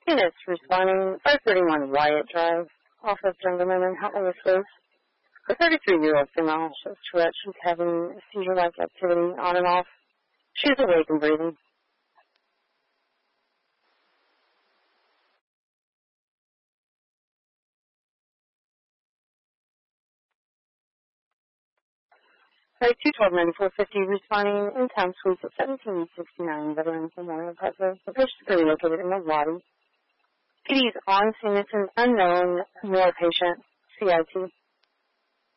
Units responding 531 Wyatt Drive, off of Jungleman and Huntley Estates. A 33-year-old female shows Tourette. She's having seizure-like activity on and off. She's awake and breathing. Site 212-9450 responding in town suite at 1769 Veterans Memorial Plaza. The patient is located in the lobby. PD is on scene. It's an unknown male patient, CIT.